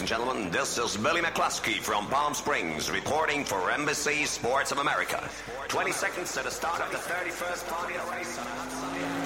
and gentlemen. This is Billy McCluskey from Palm Springs reporting for Embassy Sports of America. 20 seconds to the start of the 31st Formula race on a hot Sunday.